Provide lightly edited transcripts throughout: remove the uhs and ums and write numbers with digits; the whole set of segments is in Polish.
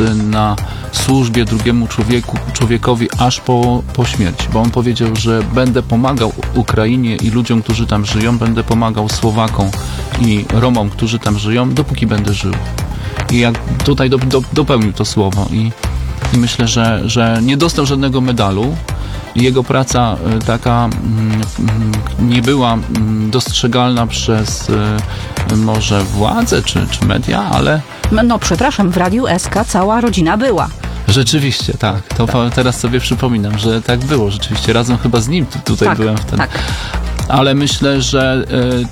polegający na służbie drugiemu człowiekowi aż po śmierć, bo on powiedział, że będę pomagał Ukrainie i ludziom, którzy tam żyją, będę pomagał Słowakom i Romom, którzy tam żyją, dopóki będę żył. I jak tutaj dopełnił to słowo i myślę, że nie dostał żadnego medalu. Jego praca taka nie była dostrzegalna przez może władze czy media, ale... No przepraszam, w Radiu SK cała rodzina była. Rzeczywiście, tak. Teraz sobie przypominam, że tak było. Rzeczywiście, razem chyba z nim tutaj byłem wtedy. Tak. Ale myślę, że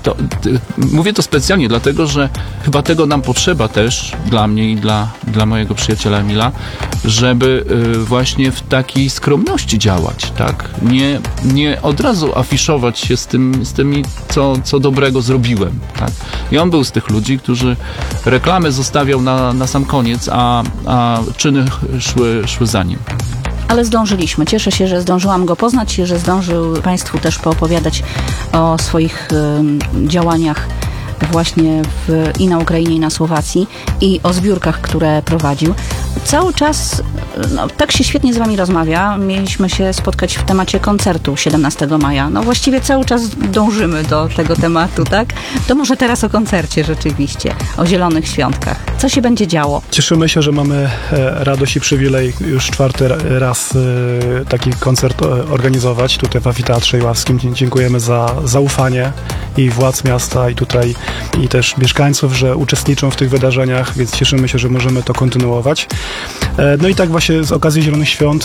mówię to specjalnie, dlatego, że chyba tego nam potrzeba też, dla mnie i dla mojego przyjaciela Emila, żeby właśnie w takiej skromności działać, tak? Nie od razu afiszować się z tymi, co dobrego zrobiłem, tak? I on był z tych ludzi, którzy reklamy zostawiał na sam koniec, a czyny szły za nim. Ale zdążyliśmy. Cieszę się, że zdążyłam go poznać i że zdążył Państwu też poopowiadać o swoich działaniach właśnie i na Ukrainie, i na Słowacji i o zbiórkach, które prowadził. Cały czas tak się świetnie z Wami rozmawia. Mieliśmy się spotkać w temacie koncertu 17 maja. No właściwie cały czas dążymy do tego tematu, tak? To może teraz o koncercie rzeczywiście, o Zielonych Świątkach. Co się będzie działo? Cieszymy się, że mamy radość i przywilej już 4. raz taki koncert organizować tutaj w Amfiteatrze Iławskim. Dziękujemy za zaufanie i władz miasta i też mieszkańców, że uczestniczą w tych wydarzeniach, więc cieszymy się, że możemy to kontynuować. No i tak właśnie z okazji Zielonych Świąt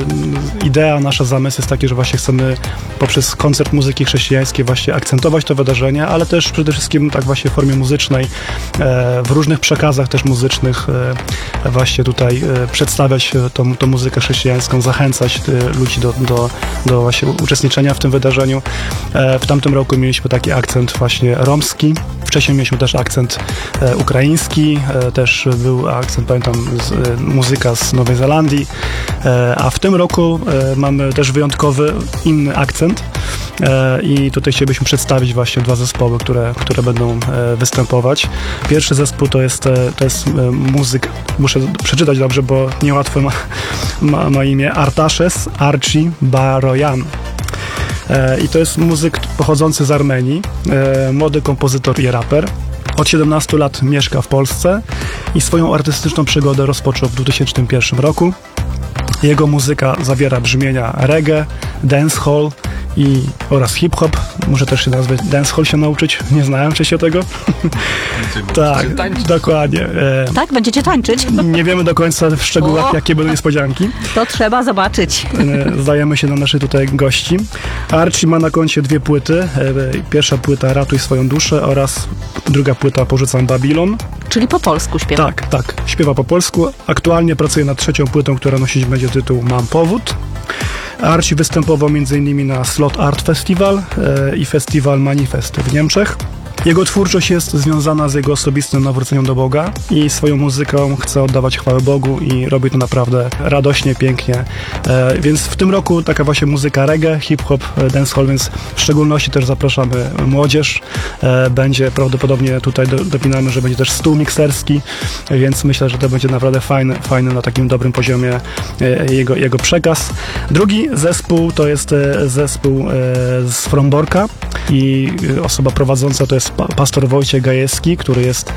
idea, nasza zamysł jest taki, że właśnie chcemy poprzez koncert muzyki chrześcijańskiej właśnie akcentować to wydarzenie, ale też przede wszystkim tak właśnie w formie muzycznej, w różnych przekazach też muzycznych właśnie tutaj przedstawiać tą muzykę chrześcijańską, zachęcać ludzi do właśnie uczestniczenia w tym wydarzeniu. W tamtym roku mieliśmy taki akcent właśnie romski, wcześniej mieliśmy też akcent ukraiński, też był akcent, pamiętam, muzyka z Nowej Zelandii, a w tym roku mamy też wyjątkowy, inny akcent i tutaj chcielibyśmy przedstawić właśnie 2 zespoły, które będą występować. Pierwszy zespół to jest muzyk, muszę przeczytać dobrze, bo niełatwo ma imię, Artashes Archi Baroyan. I to jest muzyk pochodzący z Armenii, młody kompozytor i raper. Od 17 lat mieszka w Polsce i swoją artystyczną przygodę rozpoczął w 2001 roku. Jego muzyka zawiera brzmienia reggae, dancehall oraz hip-hop. Muszę też się nazwać dancehall się nauczyć. Nie znałem wcześniej tego. Tak, dokładnie. Tak? Będziecie tańczyć? Nie wiemy do końca w szczegółach, jakie będą niespodzianki. To trzeba zobaczyć. Zdajemy się na naszych tutaj gości. Archie ma na koncie 2 płyty. Pierwsza płyta Ratuj swoją duszę oraz druga płyta Porzucam Babilon. Czyli po polsku śpiewa. Tak. Śpiewa po polsku. Aktualnie pracuje nad 3. płytą, która nosić będzie tytuł Mam powód. Archie występował m.in. na Slot Art Festival i Festiwal Manifest w Niemczech. Jego twórczość jest związana z jego osobistym nawróceniem do Boga i swoją muzyką chce oddawać chwałę Bogu i robi to naprawdę radośnie, pięknie. Więc w tym roku taka właśnie muzyka reggae, hip-hop, dancehall, więc w szczególności też zapraszamy młodzież. Będzie prawdopodobnie tutaj dopinamy, że będzie też stół mikserski, więc myślę, że to będzie naprawdę fajny na takim dobrym poziomie jego przekaz. Drugi zespół to jest zespół z Fromborka i osoba prowadząca to jest pastor Wojciech Gajewski, który jest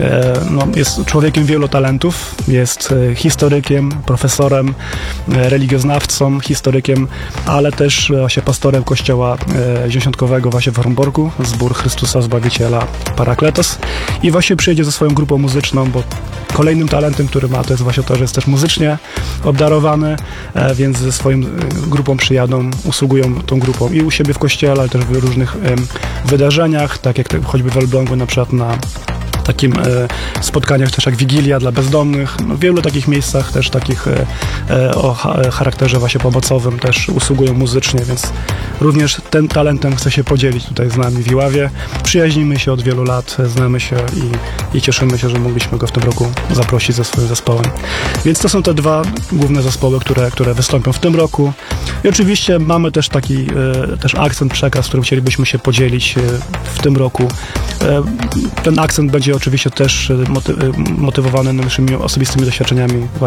człowiekiem wielu talentów, jest historykiem, profesorem, religioznawcą, historykiem, ale też właśnie pastorem kościoła dziesiątkowego właśnie w Fromborku, zbór Chrystusa Zbawiciela Parakletos i właśnie przyjedzie ze swoją grupą muzyczną, bo kolejnym talentem, który ma, to jest właśnie to, że jest też muzycznie obdarowany, więc ze swoją grupą przyjadą, usługują tą grupą i u siebie w kościele, ale też w różnych wydarzeniach, tak jak choćby w Elblągu na przykład na takim spotkaniach też jak Wigilia dla bezdomnych, w wielu takich miejscach też takich o charakterze właśnie pomocowym też usługują muzycznie, więc również tym talentem chcę się podzielić tutaj z nami w Iławie. Przyjaźnimy się od wielu lat, znamy się i cieszymy się, że mogliśmy go w tym roku zaprosić ze swoim zespołem. Więc to są te 2 główne zespoły, które wystąpią w tym roku. I oczywiście mamy też taki też akcent, przekaz, którym chcielibyśmy się podzielić w tym roku. Ten akcent będzie oczywiście też motywowany naszymi osobistymi doświadczeniami